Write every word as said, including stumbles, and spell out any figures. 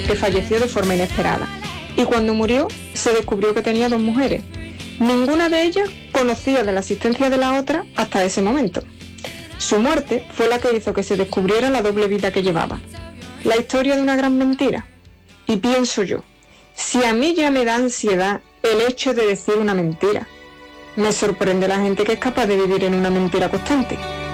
que falleció de forma inesperada. Y cuando murió, se descubrió que tenía dos mujeres. Ninguna de ellas conocía de la existencia de la otra hasta ese momento. Su muerte fue la que hizo que se descubriera la doble vida que llevaba. La historia de una gran mentira. Y pienso yo, si a mí ya me da ansiedad el hecho de decir una mentira, me sorprende la gente que es capaz de vivir en una mentira constante.